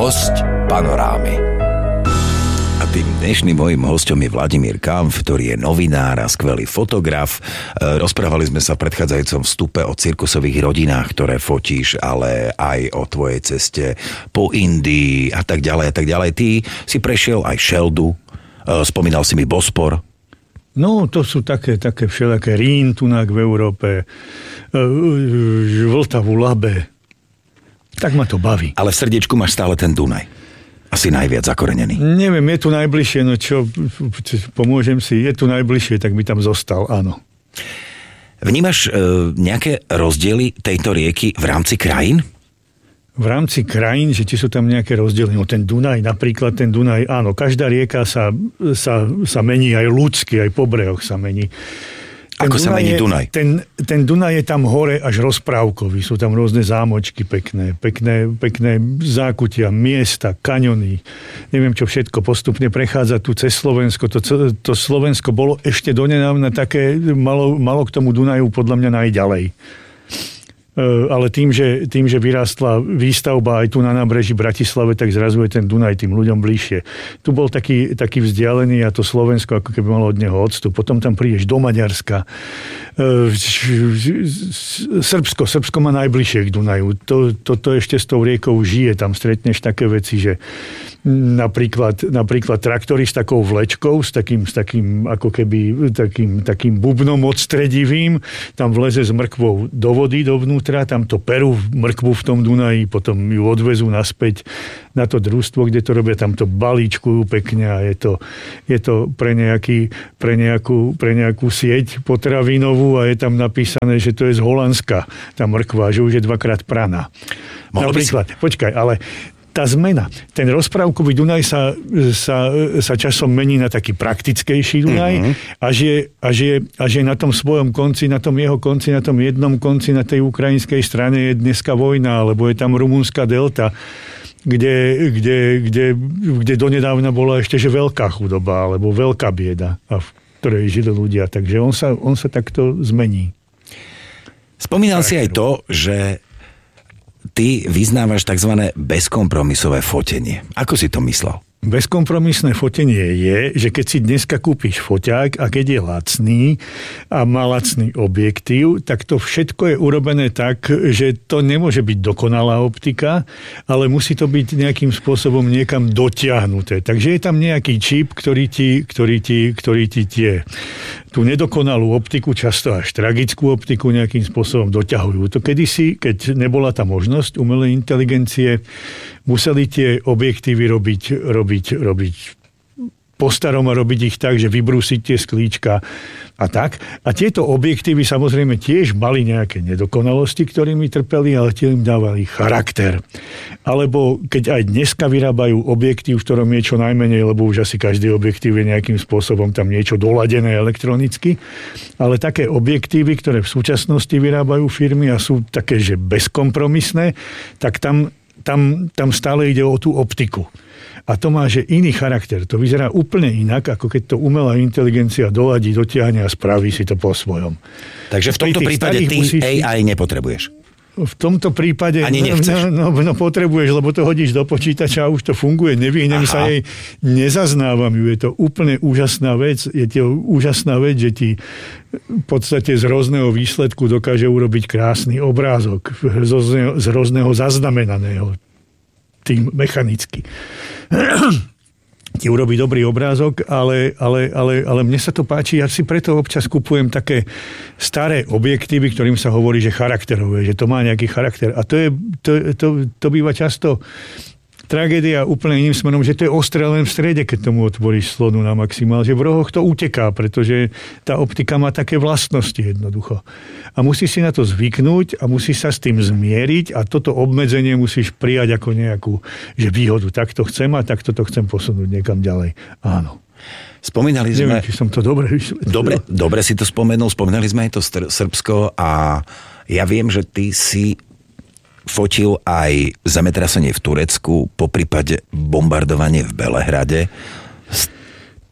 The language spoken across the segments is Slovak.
Hosť Panorámy. A tým dnešným mojím hosťom je Vladimír Kampf, ktorý je novinár a skvelý fotograf. Rozprávali sme sa v predchádzajúcom vstupe o cirkusových rodinách, ktoré fotíš, ale aj o tvojej ceste po Indii a tak ďalej a tak ďalej. Ty si prešiel aj Šeldu, spomínal si mi Bospor. No, to sú také všelijaké Rín, tunak v Európe, Vltavu, Labe. Tak ma to baví. Ale v srdiečku máš stále ten Dunaj. Asi najviac zakorenený. Neviem, je tu najbližšie, no čo, pomôžem si, je tu najbližšie, tak by tam zostal, áno. Vnímaš nejaké rozdiely tejto rieky v rámci krajín? V rámci krajín, že či sú tam nejaké rozdiely. No ten Dunaj, napríklad ten Dunaj, áno, každá rieka sa mení, aj ľudsky, aj po brehoch sa mení. Ako sa mení Dunaj? Ten Dunaj je tam hore až rozprávkový. Sú tam rôzne zámočky pekné zákutia, miesta, kaňony. Neviem, čo všetko postupne prechádza tu cez Slovensko. To Slovensko bolo ešte donedávna také, malo k tomu Dunaju podľa mňa najďalej. Ale tým, že vyrástla výstavba aj tu na nábreží Bratislave, tak zrazu je ten Dunaj tým ľuďom bližšie. Tu bol taký vzdialený a to Slovensko ako keby malo od neho odstup. Potom tam prídeš do Maďarska. Srbsko má najbližšie k Dunaju. To ešte s tou riekou žije. Tam stretneš také veci, že napríklad traktory s takou vlečkou, s takým ako keby takým bubnom odstredivým, tam vleze s mrkvou do vody, dovnútra, tam to perú mrkvu v tom Dunaji, potom ju odvezú naspäť na to družstvo, kde to robia, tam to balíčkujú pekne a je to pre nejakú sieť potravinovú a je tam napísané, že to je z Holandska, tá mrkva, že už je 2-krát praná. Napríklad, počkaj, ale tá zmena, ten rozprávkový Dunaj sa časom mení na taký praktickejší Dunaj, a že na tom svojom konci, na tom jeho konci, na tom jednom konci, na tej ukrajinskej strane je dneska vojna, alebo je tam rumunská delta, kde donedávna bola ešte že veľká chudoba, alebo veľká bieda, v ktorej žili ľudia. Takže on sa takto zmení. Spomínal si aj to, že ty vyznávaš tzv. Bezkompromisové fotenie. Ako si to myslel? Bezkompromisné fotenie je, že keď si dneska kúpiš foťák a keď je lacný a má lacný objektív, tak to všetko je urobené tak, že to nemôže byť dokonalá optika, ale musí to byť nejakým spôsobom niekam dotiahnuté. Takže je tam nejaký čip, ktorý ti tie tú nedokonalú optiku, často až tragickú optiku nejakým spôsobom doťahujú. To kedysi, keď nebola tá možnosť umelej inteligencie, museli tie objektívy robiť po starom a robiť ich tak, že vybrúsiť tie sklíčka a tak. A tieto objektívy samozrejme tiež mali nejaké nedokonalosti, ktorými trpeli, ale tie im dávali charakter. Alebo keď aj dneska vyrábajú objektív, v ktorom je čo najmenej, lebo už asi každý objektív je nejakým spôsobom tam niečo doladené elektronicky, ale také objektívy, ktoré v súčasnosti vyrábajú firmy a sú také, že bezkompromisné, tak tam stále ide o tú optiku. A to má, že iný charakter. To vyzerá úplne inak, ako keď to umelá inteligencia doladí, dotiahne a spraví si to po svojom. Takže v tomto prípade ty AI nepotrebuješ? V tomto prípade ani nechceš. No, potrebuješ, lebo to hodíš do počítača a už to funguje. Nevyhnem sa jej, nezaznávam ju. Je to úplne úžasná vec. Je to úžasná vec, že ti v podstate z rôzneho výsledku dokáže urobiť krásny obrázok. Z rôzneho zaznamenaného. Tým mechanicky. Ti urobí dobrý obrázok, ale mne sa to páči, ja si preto občas kupujem také staré objektívy, ktorým sa hovorí, že charakterové, že to má nejaký charakter. A to býva často tragédia úplne iným smerom, že to je ostré len v strede, keď tomu otvoríš slonu na maximál, že v rohoch to uteká, pretože tá optika má také vlastnosti jednoducho. A musíš si na to zvyknúť a musíš sa s tým zmieriť a toto obmedzenie musíš prijať ako nejakú, že výhodu. Takto chcem a takto to chcem posunúť niekam ďalej. Áno. Spomínali sme... Neviem, či som to dobre vysvetlil. Dobre si to spomenul. Spomínali sme aj to Srbsko a ja viem, že ty si fotil aj zemetrasenie v Turecku, poprípade bombardovanie v Belehrade.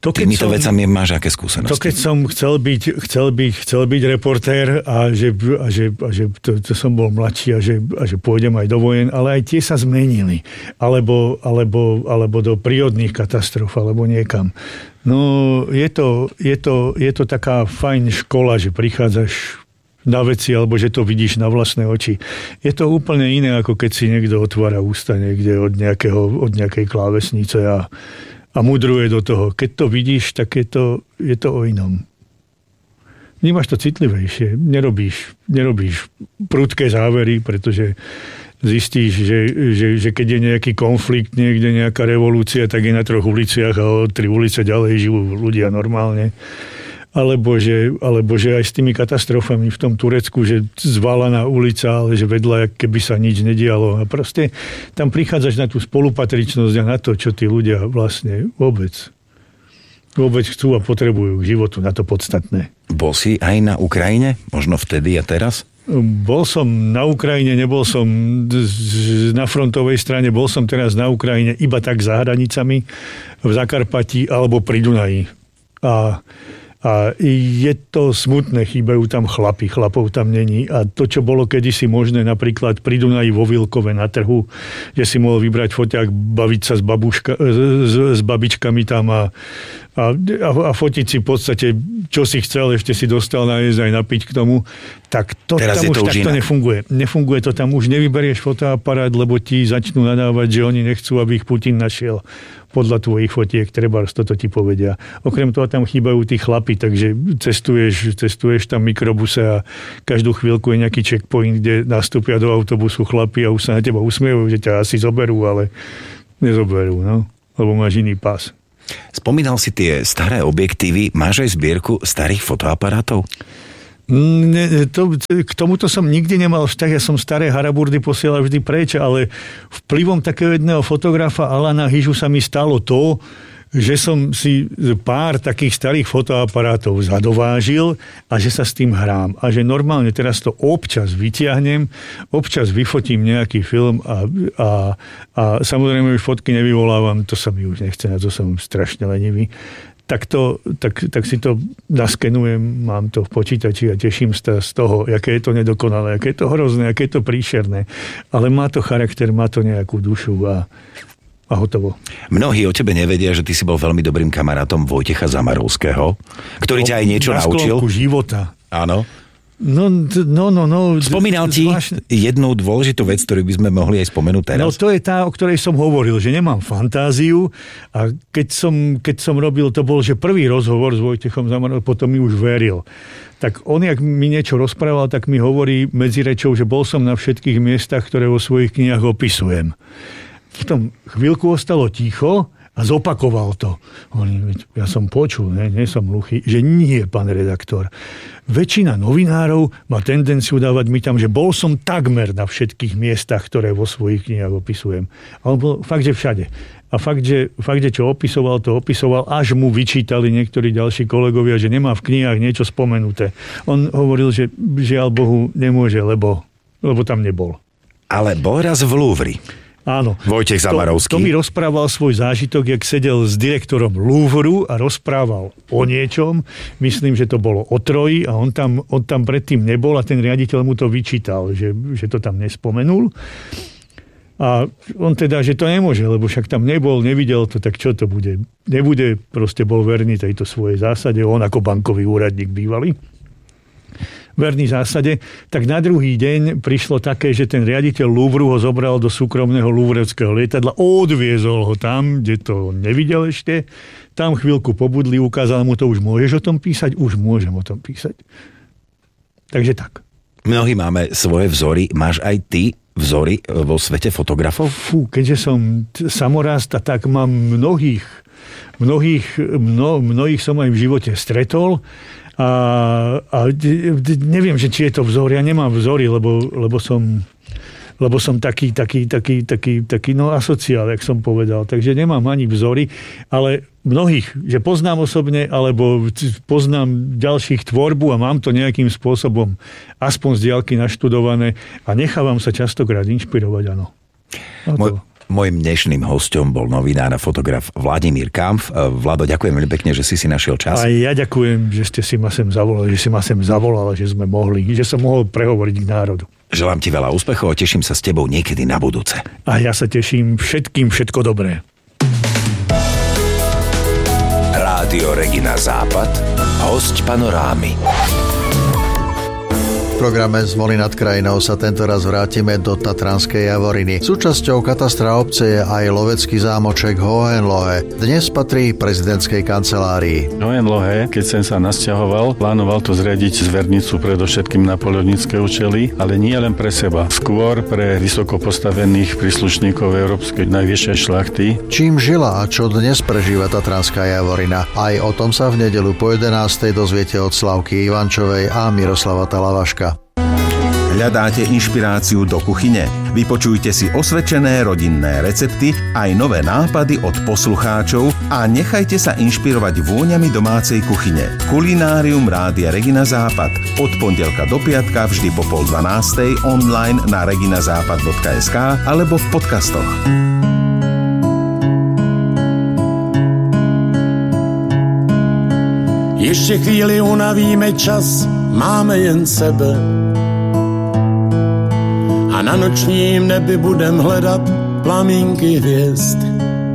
Týmito vecami máš aké skúsenosti? To keď som chcel byť reportér a že to som bol mladší a že pôjdem aj do vojen, ale aj tie sa zmenili. Alebo do prírodných katastrof, alebo niekam. No, je to taká fajn škola, že prichádzaš na veci, alebo že to vidíš na vlastné oči. Je to úplne iné, ako keď si niekto otvára ústa niekde od nejakej klávesnice a mudruje do toho. Keď to vidíš, tak je to o inom. Vnímaš to citlivejšie. Nerobíš prudké závery, pretože zistíš, že keď je nejaký konflikt, niekde nejaká revolúcia, tak je na 3 uliciach a o 3 ulice ďalej žijú ľudia normálne. Alebo že aj s tými katastrofami v tom Turecku, že zvalaná ulica, ale že vedľa, keby sa nič nedialo. A proste tam prichádzaš na tú spolupatričnosť a na to, čo tí ľudia vlastne vôbec chcú a potrebujú k životu, na to podstatné. Bol si aj na Ukrajine? Možno vtedy a teraz? Bol som na Ukrajine, nebol som na frontovej strane, bol som teraz na Ukrajine iba tak za hranicami v Zakarpatí alebo pri Dunaji. A je to smutné, chýbajú tam chlapov tam není. A to, čo bolo kedysi možné, napríklad pri Dunaji vo Vilkove na trhu, že si mohol vybrať foťák, baviť sa s babičkami tam a fotiť si v podstate, čo si chcel, ešte si dostal nájsť aj napiť k tomu, tak to teraz tam už takto nefunguje. Nefunguje to tam, už nevyberieš fotoaparát, lebo ti začnú nadávať, že oni nechcú, aby ich Putin našiel. Podľa tvojich fotiek, trebárs, toto ti povedia. Okrem toho tam chýbajú tí chlapi, takže cestuješ tam mikrobuse a každú chvíľku je nejaký checkpoint, kde nastúpia do autobusu chlapi a už sa na teba usmievajú, že ťa asi zoberú, ale nezoberú, no, lebo máš iný pás. Spomínal si tie staré objektívy, máš aj zbierku starých fotoaparátov? K tomuto som nikdy nemal vzťah, ja som staré haraburdy posielal vždy preč, ale vplyvom takého jedného fotografa Alana Hyžu sa mi stalo to, že som si pár takých starých fotoaparátov zadovážil a že sa s tým hrám. A že normálne teraz to občas vytiahnem, občas vyfotím nejaký film a samozrejme už fotky nevyvolávam, to sa mi už nechce, na to som strašne lenivý. Tak si to naskenujem, mám to v počítači a teším sa z toho, aké je to nedokonalé, aké je to hrozné, aké je to príšerné. Ale má to charakter, má to nejakú dušu a hotovo. Mnohí o tebe nevedia, že ty si bol veľmi dobrým kamarátom Vojtecha Zamarovského, ktorý ťa aj niečo naučil. Na sklonku života. Áno. No. Spomínal ti jednu dôležitú vec, ktorú by sme mohli aj spomenúť teraz? No to je tá, o ktorej som hovoril, že nemám fantáziu a keď som robil, to bol, že prvý rozhovor s Vojtechom Zamarovským, potom mi už veril. Tak on, jak mi niečo rozprával, tak mi hovorí medzi rečou, že bol som na všetkých miestach, ktoré vo svojich knihách opisujem. Potom chvíľku ostalo ticho a zopakoval to. Ja som počul, nie som hluchý, že nie, pán redaktor. Väčšina novinárov má tendenciu dávať mi tam, že bol som takmer na všetkých miestach, ktoré vo svojich knihách opisujem. Ale bol fakt, že všade. A fakt, že čo opisoval, to opisoval, až mu vyčítali niektorí ďalší kolegovia, že nemá v knihách niečo spomenuté. On hovoril, že žiaľ Bohu nemôže, lebo tam nebol. Ale bol raz v Louvre. Áno. Vojtech Zamarovský. To mi rozprával svoj zážitok, jak sedel s direktorom Louvru a rozprával o niečom. Myslím, že to bolo o Troji a on tam predtým nebol a ten riaditeľ mu to vyčítal, že to tam nespomenul. A on teda, že to nemôže, lebo však tam nebol, nevidel to, tak čo to bude? Nebude, proste bol verný tejto svojej zásade, on ako bankový úradník bývalý. Verný zásade, tak na druhý deň prišlo také, že ten riaditeľ Louvru ho zobral do súkromného louvreckého lietadla, odviezol ho tam, kde to nevidel ešte, tam chvíľku pobudli, ukázal mu to, už môžeš o tom písať? Už môžem o tom písať. Takže tak. Mnohí máme svoje vzory, máš aj ty vzory vo svete fotografov? Keďže som samorast, tak mám mnohých som aj v živote stretol. A neviem, že či je to vzor. Ja nemám vzory, lebo som taký asociál, jak som povedal. Takže nemám ani vzory, ale mnohých, že poznám osobne, alebo poznám ďalších tvorbu a mám to nejakým spôsobom aspoň z diaľky naštudované a nechávam sa častokrát inšpirovať, áno. Mojím dnešným hosťom bol novinár a fotograf Vladimír Kampf. Vlado, ďakujem veľmi pekne, že si našiel čas. A ja ďakujem, že ste si ma sem zavolali, že sme mohli, že som mohol prehovoriť k národu. Želám ti veľa úspechov a teším sa s tebou niekedy na budúce. A ja sa teším všetko dobré. Rádio Regina Západ, hosť Panorámy. V programe Zvony nad krajinou sa tento raz vrátime do Tatranskej Javoriny. Súčasťou katastra obce je aj lovecký zámoček Hohenlohe. Dnes patrí prezidentskej kancelárii. Hohenlohe, keď sem sa nasťahoval, plánoval tu zriadiť zvernicu predovšetkým na poľovnícke účely, ale nie len pre seba, skôr pre vysoko postavených príslušníkov európskej najvyššej šlachty. Čím žila a čo dnes prežíva Tatranská Javorina? Aj o tom sa v nedeľu po 11. dozviete od Slavky Ivančovej a Miroslava Talavaška. Hľadáte inšpiráciu do kuchyne? Vypočujte si osvedčené rodinné recepty, aj nové nápady od poslucháčov a nechajte sa inšpirovať vôňami domácej kuchyne. Kulinárium Rádia Regina Západ. Od pondelka do piatka vždy po 11:30 online na reginazápad.sk alebo v podcastoch. Ještě chvíli unavíme čas, máme jen sebe. A na nočním nebi budem hledat plamínky hvězd.